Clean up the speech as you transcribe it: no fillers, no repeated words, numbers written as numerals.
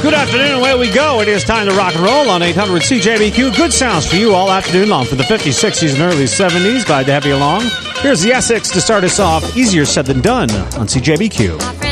Good afternoon, away we go. It is time to rock and roll on 800 CJBQ. Good sounds for you all afternoon long for the 50s, 60s, and early 70s. Glad to have you along. Here's the Essex to start us off. Easier said than done on CJBQ.